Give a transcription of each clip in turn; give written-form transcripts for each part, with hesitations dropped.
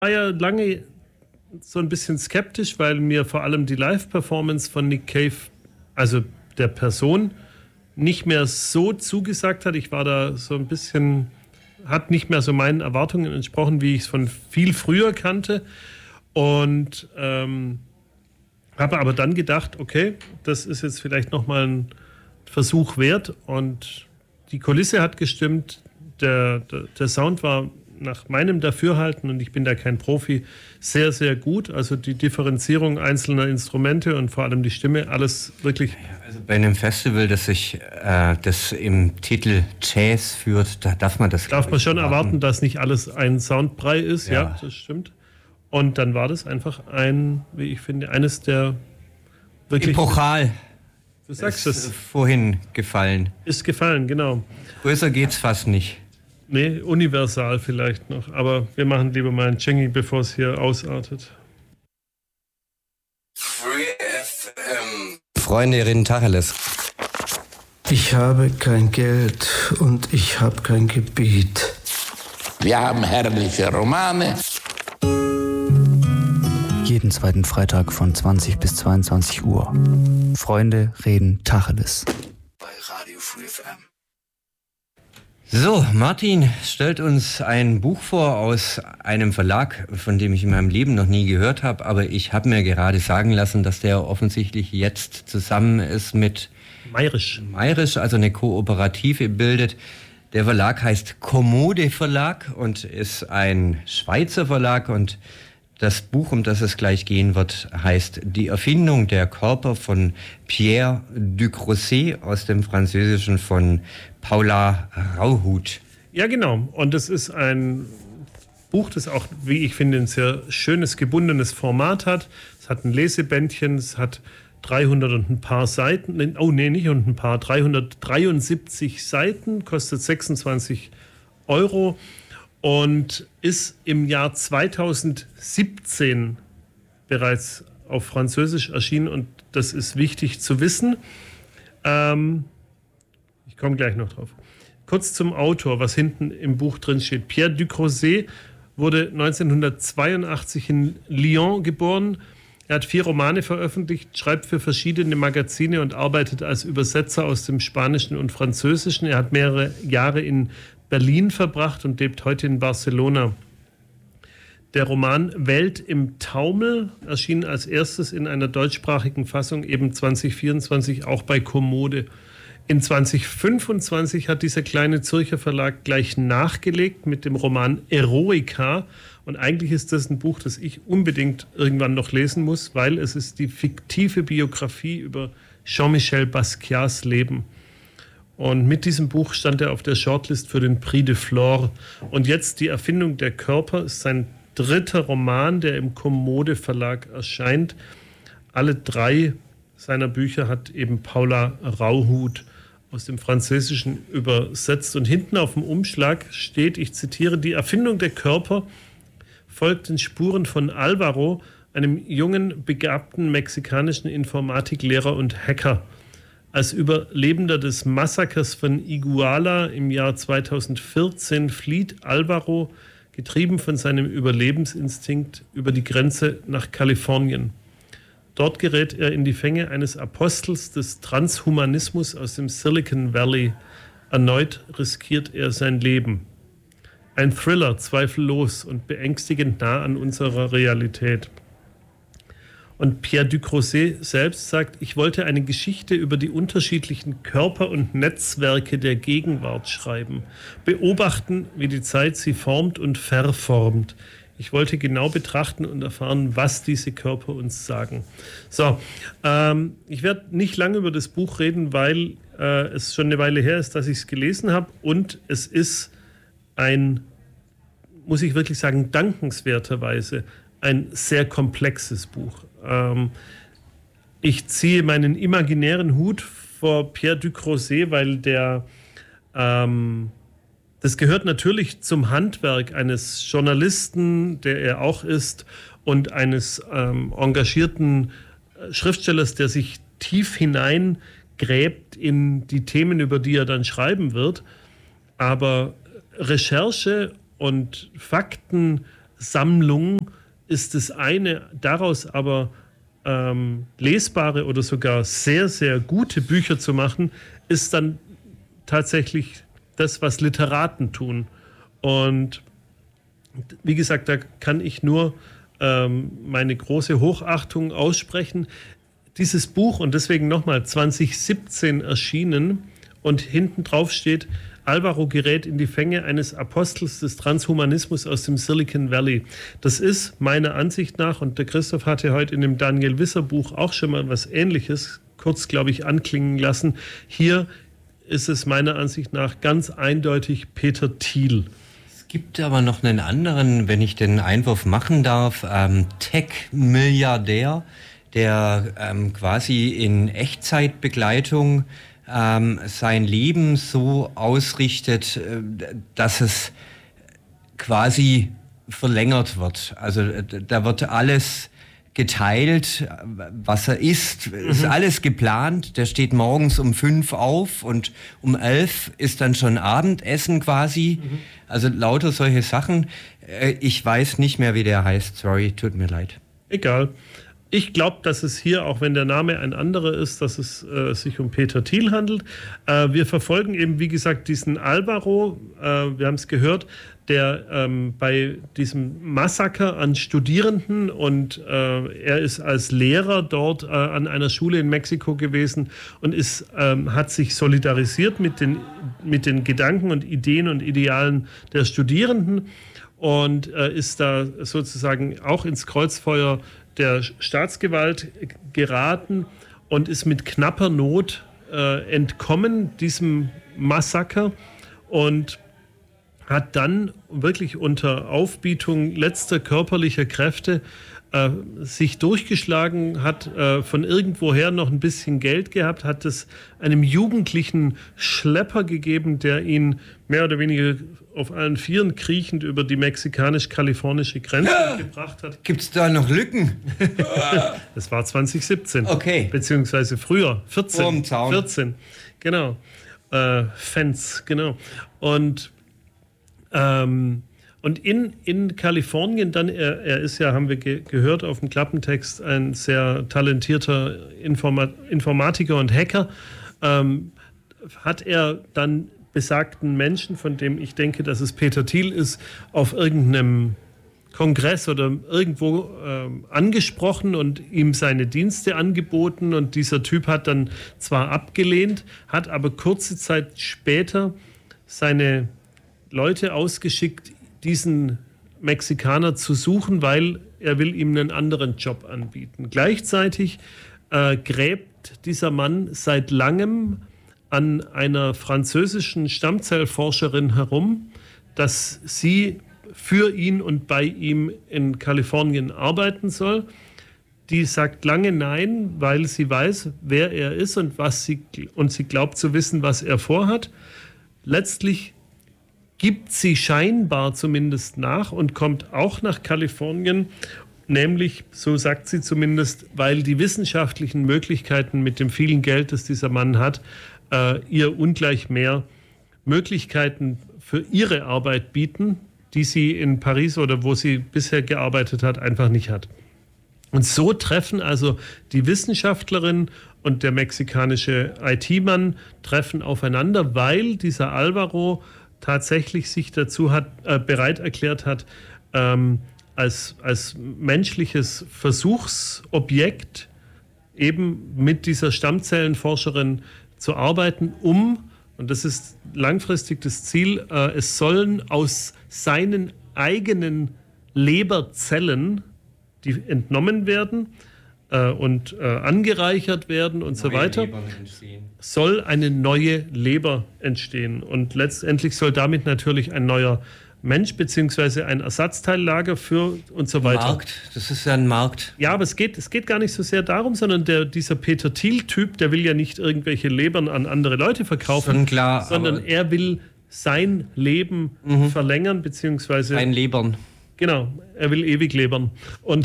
war ja lange so ein bisschen skeptisch, weil mir vor allem die Live-Performance von Nick Cave, also der Person, nicht mehr so zugesagt hat. Ich war da so ein bisschen, hat nicht mehr so meinen Erwartungen entsprochen, wie ich es von viel früher kannte. Und habe aber dann gedacht, okay, das ist jetzt vielleicht nochmal ein Versuch wert. Und die Kulisse hat gestimmt, der Sound war nach meinem Dafürhalten, und ich bin da kein Profi, sehr, sehr gut. Also die Differenzierung einzelner Instrumente und vor allem die Stimme, alles wirklich. Also bei einem Festival, das im Titel Jazz führt, da darf man das Darf man schon erwarten, dass nicht alles ein Soundbrei ist, ja, das stimmt. Und dann war das einfach wie ich finde, eines der wirklich... Epochal. Du sagst es. Vorhin gefallen. Ist gefallen, genau. Größer geht's fast nicht. Nee, universal vielleicht noch. Aber wir machen lieber mal ein Cengi, bevor es hier ausartet. Free FM. Freunde reden Tacheles. Ich habe kein Geld und ich habe kein Gebiet. Wir haben herrliche Romane. Jeden zweiten Freitag von 20 bis 22 Uhr. Freunde reden Tacheles. Bei Radio Free FM. So, Martin stellt uns ein Buch vor aus einem Verlag, von dem ich in meinem Leben noch nie gehört habe, aber ich habe mir gerade sagen lassen, dass der offensichtlich jetzt zusammen ist mit Mayrisch, also eine Kooperative bildet. Der Verlag heißt Kommode Verlag und ist ein Schweizer Verlag, und das Buch, um das es gleich gehen wird, heißt Die Erfindung der Körper von Pierre Ducrozet aus dem Französischen von Paula Rauhut. Ja, genau. Und es ist ein Buch, das auch, wie ich finde, ein sehr schönes, gebundenes Format hat. Es hat ein Lesebändchen, es hat 300 und ein paar Seiten. Oh, nee, nicht und ein paar. 373 Seiten, kostet 26 € und ist im Jahr 2017 bereits auf Französisch erschienen. Und das ist wichtig zu wissen. Ich komme gleich noch drauf. Kurz zum Autor, was hinten im Buch drin steht. Pierre Ducrozet wurde 1982 in Lyon geboren. Er hat 4 Romane veröffentlicht, schreibt für verschiedene Magazine und arbeitet als Übersetzer aus dem Spanischen und Französischen. Er hat mehrere Jahre in Berlin verbracht und lebt heute in Barcelona. Der Roman Welt im Taumel erschien als erstes in einer deutschsprachigen Fassung eben 2024 auch bei Kommode. In 2025 hat dieser kleine Zürcher Verlag gleich nachgelegt mit dem Roman Eroica. Und eigentlich ist das ein Buch, das ich unbedingt irgendwann noch lesen muss, weil es ist die fiktive Biografie über Jean-Michel Basquiats Leben. Und mit diesem Buch stand er auf der Shortlist für den Prix de Flore. Und jetzt Die Erfindung der Körper ist sein 3. Roman, der im Kommode Verlag erscheint. Alle 3 seiner Bücher hat eben Paula Rauhut aus dem Französischen übersetzt. Und hinten auf dem Umschlag steht, ich zitiere, Die Erfindung der Körper folgt den Spuren von Alvaro, einem jungen, begabten mexikanischen Informatiklehrer und Hacker. Als Überlebender des Massakers von Iguala im Jahr 2014 flieht Alvaro, getrieben von seinem Überlebensinstinkt, über die Grenze nach Kalifornien. Dort gerät er in die Fänge eines Apostels des Transhumanismus aus dem Silicon Valley. Erneut riskiert er sein Leben. Ein Thriller, zweifellos und beängstigend nah an unserer Realität. Und Pierre Ducrozet selbst sagt, ich wollte eine Geschichte über die unterschiedlichen Körper und Netzwerke der Gegenwart schreiben. Beobachten, wie die Zeit sie formt und verformt. Ich wollte genau betrachten und erfahren, was diese Körper uns sagen. So, ich werde nicht lange über das Buch reden, weil es schon eine Weile her ist, dass ich es gelesen habe. Und es ist muss ich wirklich sagen, dankenswerterweise ein sehr komplexes Buch. Ich ziehe meinen imaginären Hut vor Pierre Ducrozet, weil das gehört natürlich zum Handwerk eines Journalisten, der er auch ist, und eines engagierten Schriftstellers, der sich tief hineingräbt in die Themen, über die er dann schreiben wird. Aber Recherche und Fakten Sammlung ist das eine, daraus aber lesbare oder sogar sehr, sehr gute Bücher zu machen, ist dann tatsächlich das, was Literaten tun. Und wie gesagt, da kann ich nur meine große Hochachtung aussprechen. Dieses Buch, und deswegen nochmal 2017 erschienen und hinten drauf steht, Alvaro gerät in die Fänge eines Apostels des Transhumanismus aus dem Silicon Valley. Das ist meiner Ansicht nach, und der Christoph hatte heute in dem Daniel Wisser Buch auch schon mal was Ähnliches kurz, glaube ich, anklingen lassen. Hier ist es meiner Ansicht nach ganz eindeutig Peter Thiel. Es gibt aber noch einen anderen, wenn ich den Einwurf machen darf, Tech-Milliardär, der quasi in Echtzeitbegleitung sein Leben so ausrichtet, dass es quasi verlängert wird. Also da wird alles geteilt, was er isst. Ist alles geplant. Der steht morgens um 5 auf und um 11 ist dann schon Abendessen quasi. Also lauter solche Sachen. Ich weiß nicht mehr, wie der heißt. Sorry, tut mir leid. Egal. Ich glaube, dass es hier, auch wenn der Name ein anderer ist, dass es sich um Peter Thiel handelt. Wir verfolgen eben, wie gesagt, diesen Alvaro, wir haben es gehört, der bei diesem Massaker an Studierenden und er ist als Lehrer dort an einer Schule in Mexiko gewesen und hat sich solidarisiert mit den Gedanken und Ideen und Idealen der Studierenden und ist da sozusagen auch ins Kreuzfeuer der Staatsgewalt geraten und ist mit knapper Not entkommen diesem Massaker und hat dann wirklich unter Aufbietung letzter körperlicher Kräfte sich durchgeschlagen, hat von irgendwoher noch ein bisschen Geld gehabt, hat es einem jugendlichen Schlepper gegeben, der ihn mehr oder weniger auf allen Vieren kriechend über die mexikanisch-kalifornische Grenze gebracht hat. Gibt es da noch Lücken? Das war 2017. Okay. Beziehungsweise früher, 14. Vorm Zaun. 14, genau. Fans, genau. Und in Kalifornien dann, er ist ja, haben wir gehört auf dem Klappentext, ein sehr talentierter Informatiker und Hacker, hat er dann besagten Menschen, von dem ich denke, dass es Peter Thiel ist, auf irgendeinem Kongress oder irgendwo angesprochen und ihm seine Dienste angeboten und dieser Typ hat dann zwar abgelehnt, hat aber kurze Zeit später seine Leute ausgeschickt, diesen Mexikaner zu suchen, weil er will ihm einen anderen Job anbieten. Gleichzeitig gräbt dieser Mann seit langem an einer französischen Stammzellforscherin herum, dass sie für ihn und bei ihm in Kalifornien arbeiten soll. Die sagt lange nein, weil sie weiß, wer er ist und sie glaubt zu wissen, was er vorhat. Letztlich gibt sie scheinbar zumindest nach und kommt auch nach Kalifornien, nämlich, so sagt sie zumindest, weil die wissenschaftlichen Möglichkeiten mit dem vielen Geld, das dieser Mann hat, ihr ungleich mehr Möglichkeiten für ihre Arbeit bieten, die sie in Paris oder wo sie bisher gearbeitet hat, einfach nicht hat. Und so treffen also die Wissenschaftlerin und der mexikanische IT-Mann treffen aufeinander, weil dieser Alvaro tatsächlich sich dazu bereit erklärt hat, als menschliches Versuchsobjekt eben mit dieser Stammzellenforscherin zu arbeiten, und das ist langfristig das Ziel, es sollen aus seinen eigenen Leberzellen, die entnommen werden und angereichert werden und so weiter, soll eine neue Leber entstehen. Und letztendlich soll damit natürlich ein neuer Mensch bzw. ein Ersatzteillager für und so weiter. Markt, das ist ja ein Markt. Ja, aber es geht gar nicht so sehr darum, sondern dieser Peter Thiel-Typ, der will ja nicht irgendwelche Lebern an andere Leute verkaufen, schon klar, sondern er will sein Leben verlängern bzw. ein Lebern. Genau, er will ewig lebern. Und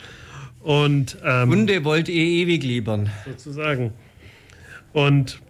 Hunde wollt ihr ewig lebern. Sozusagen. Und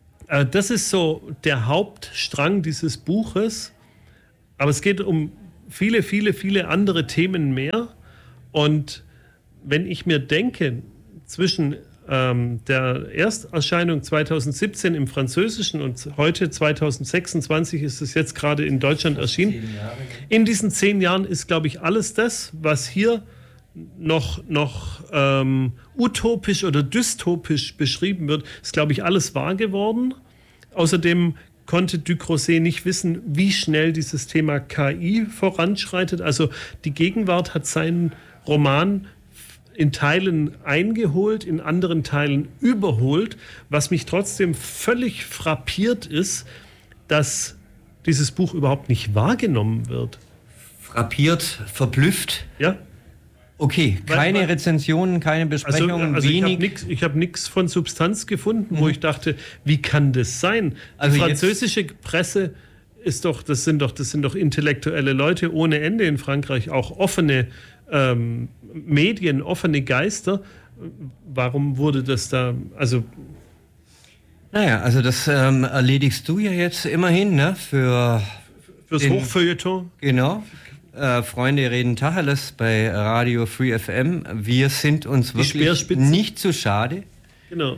das ist so der Hauptstrang dieses Buches. Aber es geht um viele, viele, viele andere Themen mehr. Und wenn ich mir denke, zwischen der Ersterscheinung 2017 im Französischen und heute 2026 ist es jetzt gerade in Deutschland erschienen. In diesen 10 Jahren ist, glaube ich, alles das, was hier noch utopisch oder dystopisch beschrieben wird, ist, glaube ich, alles wahr geworden. Außerdem konnte Ducrozet nicht wissen, wie schnell dieses Thema KI voranschreitet. Also die Gegenwart hat seinen Roman in Teilen eingeholt, in anderen Teilen überholt. Was mich trotzdem völlig frappiert ist, dass dieses Buch überhaupt nicht wahrgenommen wird. Frappiert, verblüfft? Ja. Okay, keine Rezensionen, keine Besprechungen, also wenig. ich habe nichts von Substanz gefunden, wo ich dachte, wie kann das sein? Also die französische Presse ist doch, das sind doch intellektuelle Leute ohne Ende in Frankreich, auch offene Medien, offene Geister. Warum wurde das da, also... Naja, also das erledigst du ja jetzt immerhin, ne? Fürs Hochfeuilleton. Genau. Freunde reden Tacheles bei Radio Free FM. Wir sind uns wirklich nicht zu schade. Genau.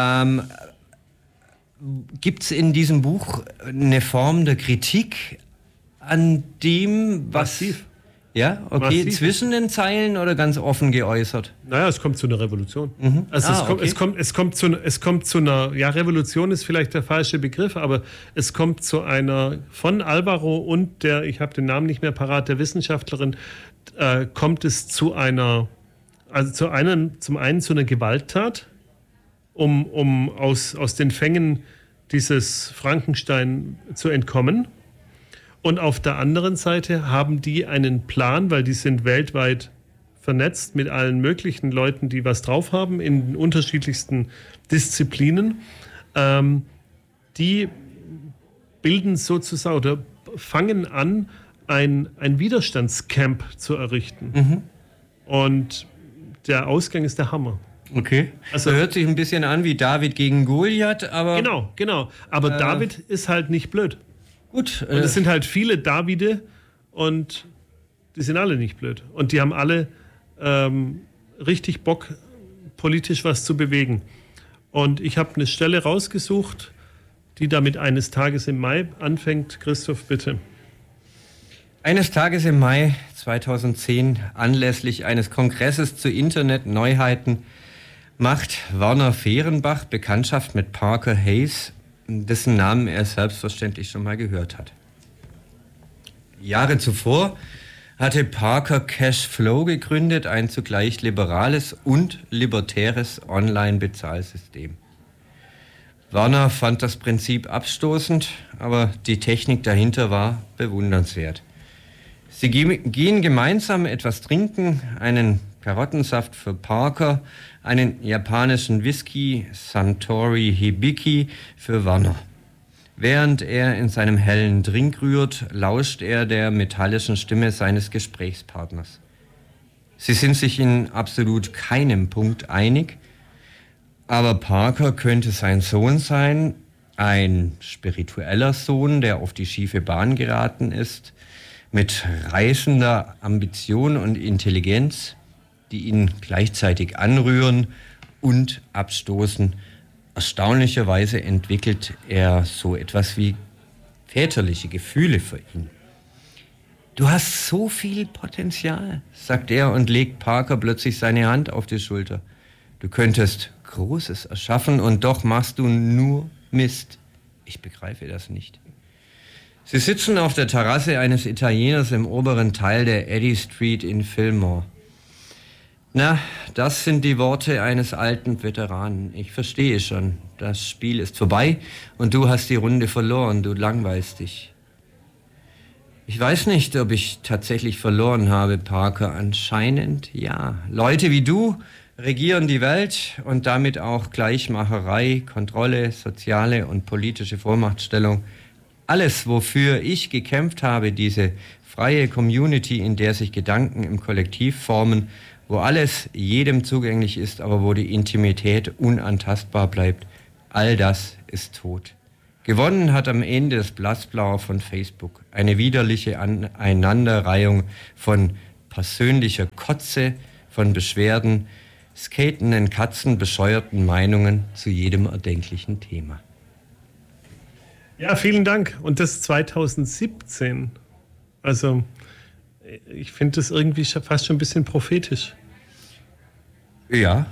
Gibt es in diesem Buch eine Form der Kritik an dem, was... Massiv. Ja, okay, massiv. Zwischen den Zeilen oder ganz offen geäußert? Naja, es kommt zu einer Revolution. Mhm. Also es kommt zu einer, ja, Revolution ist vielleicht der falsche Begriff, aber es kommt zu einer, von Alvaro und der, ich habe den Namen nicht mehr parat, der Wissenschaftlerin, kommt es zum einen zu einer Gewalttat, um aus den Fängen dieses Frankenstein zu entkommen. Und auf der anderen Seite haben die einen Plan, weil die sind weltweit vernetzt mit allen möglichen Leuten, die was drauf haben, in den unterschiedlichsten Disziplinen. Die bilden sozusagen oder fangen an, ein Widerstandscamp zu errichten. Mhm. Und der Ausgang ist der Hammer. Okay. Also hört sich ein bisschen an wie David gegen Goliath, aber... Genau. Aber David ist halt nicht blöd. Gut. Und es sind halt viele Davide und die sind alle nicht blöd. Und die haben alle richtig Bock, politisch was zu bewegen. Und ich habe eine Stelle rausgesucht, die damit eines Tages im Mai anfängt. Christoph, bitte. Eines Tages im Mai 2010, anlässlich eines Kongresses zu Internet-Neuheiten, macht Werner Fehrenbach Bekanntschaft mit Parker Hayes, dessen Namen er selbstverständlich schon mal gehört hat. Jahre zuvor hatte Parker Cashflow gegründet, ein zugleich liberales und libertäres Online-Bezahlsystem. Werner fand das Prinzip abstoßend, aber die Technik dahinter war bewundernswert. Sie gehen gemeinsam etwas trinken, einen Karottensaft für Parker, einen japanischen Whisky, Suntory Hibiki, für Werner. Während er in seinem hellen Drink rührt, lauscht er der metallischen Stimme seines Gesprächspartners. Sie sind sich in absolut keinem Punkt einig, aber Parker könnte sein Sohn sein, ein spiritueller Sohn, der auf die schiefe Bahn geraten ist, mit reißender Ambition und Intelligenz, die ihn gleichzeitig anrühren und abstoßen. Erstaunlicherweise entwickelt er so etwas wie väterliche Gefühle für ihn. Du hast so viel Potenzial, sagt er und legt Parker plötzlich seine Hand auf die Schulter. Du könntest Großes erschaffen und doch machst du nur Mist. Ich begreife das nicht. Sie sitzen auf der Terrasse eines Italieners im oberen Teil der Eddy Street in Fillmore. Na, das sind die Worte eines alten Veteranen. Ich verstehe schon, das Spiel ist vorbei und du hast die Runde verloren, du langweilst dich. Ich weiß nicht, ob ich tatsächlich verloren habe, Parker. Anscheinend ja. Leute wie du regieren die Welt und damit auch Gleichmacherei, Kontrolle, soziale und politische Vormachtstellung. Alles, wofür ich gekämpft habe, diese freie Community, in der sich Gedanken im Kollektiv formen, wo alles jedem zugänglich ist, aber wo die Intimität unantastbar bleibt, all das ist tot. Gewonnen hat am Ende das Blassblaue von Facebook. Eine widerliche Aneinanderreihung von persönlicher Kotze, von Beschwerden, skatenden Katzen, bescheuerten Meinungen zu jedem erdenklichen Thema. Ja, vielen Dank. Und das 2017. Also, ich finde das irgendwie fast schon ein bisschen prophetisch. Ja.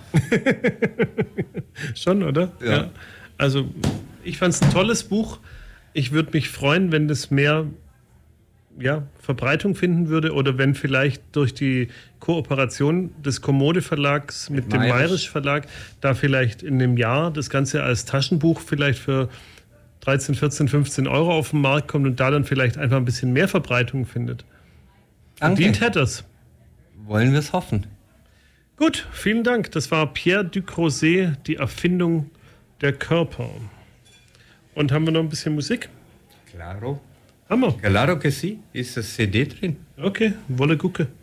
Schon, oder? Ja. Also, ich fand es ein tolles Buch. Ich würde mich freuen, wenn das mehr Verbreitung finden würde oder wenn vielleicht durch die Kooperation des Kommode Verlags mit dem Mayrisch Verlag da vielleicht in einem Jahr das Ganze als Taschenbuch vielleicht für 13, 14, 15 Euro auf den Markt kommt und da dann vielleicht einfach ein bisschen mehr Verbreitung findet. Verdient hätte es. Wollen wir es hoffen. Gut, vielen Dank. Das war Pierre Ducrozet, die Erfindung der Körper. Und haben wir noch ein bisschen Musik? Claro. Hammer. Claro que sí. Ist das CD drin? Okay, wolle gucke.